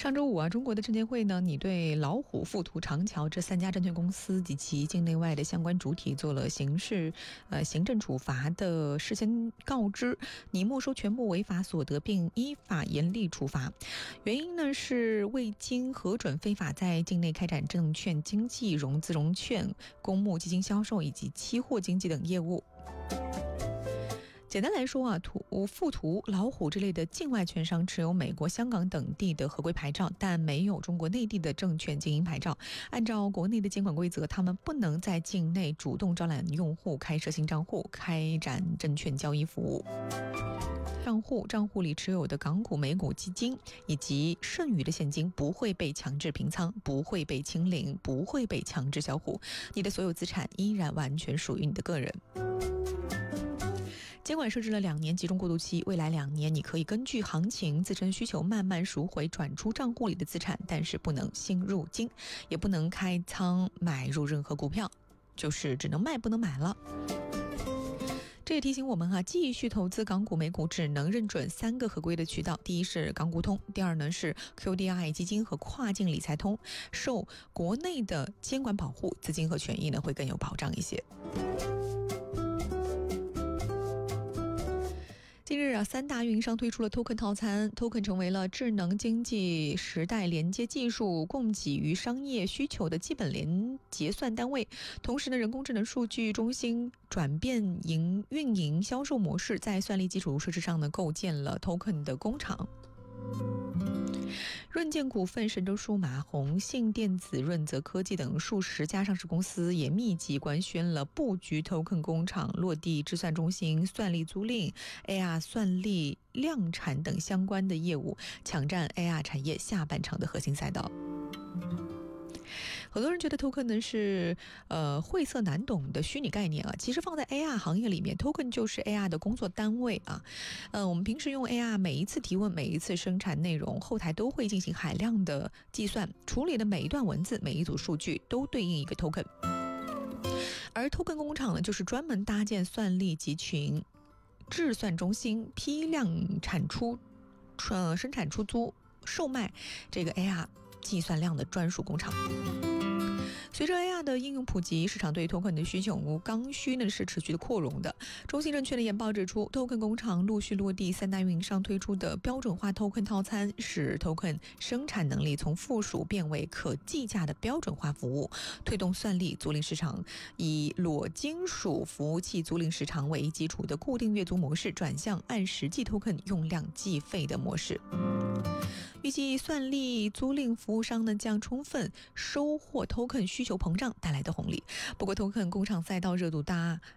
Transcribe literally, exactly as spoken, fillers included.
上周五啊，中国的证监会呢，拟对老虎、富途、长桥这三家证券公司及其境内外的相关主体做了刑事呃行政处罚的事先告知，拟没收全部违法所得，并依法严厉处罚。原因呢是未经核准非法在境内开展证券经纪、融资融券、公募基金销售以及期货经纪等业务。简单来说啊，途、富途、老虎这类的境外券商持有美国、香港等地的合规牌照，但没有中国内地的证券经营牌照。按照国内的监管规则，他们不能在境内主动招揽用户、开设新账户、开展证券交易服务。账户账户里持有的港股、美股基金以及剩余的现金不会被强制平仓，不会被清零，不会被强制销户，你的所有资产依然完全属于你的个人。监管设置了两年集中过渡期，未来两年你可以根据行情、自身需求慢慢赎回转出账户里的资产，但是不能新入金，也不能开仓买入任何股票，就是只能卖不能买了。这也提醒我们啊，继续投资港股、美股只能认准三个合规的渠道，第一是港股通，第二呢是 Q D I 基金和跨境理财通，受国内的监管保护，资金和权益呢会更有保障一些。近日啊，三大运营商推出了 Token 套餐 ，Token 成为了智能经济时代连接技术供给与商业需求的基本连结算单位。同时呢，人工智能数据中心转变营运营销售模式，在算力基础设施上呢，构建了 Token 的工厂。润建股份、神州数码、宏信电子、润泽科技等数十家上市公司也密集官宣了布局 Token 工厂、落地智算中心、算力租赁、A R 算力量产等相关的业务，抢占 A R 产业下半场的核心赛道。很多人觉得 token 呢是呃晦涩难懂的虚拟概念啊，其实放在 A R 行业里面 ，token 就是 A R 的工作单位啊。呃，我们平时用 A R， 每一次提问、每一次生产内容，后台都会进行海量的计算，处理的每一段文字、每一组数据都对应一个 token。而 token 工厂呢，就是专门搭建算力集群、智算中心、批量产出、呃生产出租、售卖这个 A R。计算量的专属工厂。随着 A R 的应用普及，市场对 Token 的需求刚需呢是持续的扩容的。中信证券的研报指出 ，Token 工厂陆续落地，三大运营商推出的标准化 Token 套餐，使 Token 生产能力从附属变为可计价的标准化服务，推动算力租赁市场以裸金属服务器租赁市场为基础的固定月租模式，转向按实际 Token 用量计费的模式。预计算力租赁服务商呢将充分收获 Token 需求膨胀带来的红利。不过 Token 工厂赛道热度大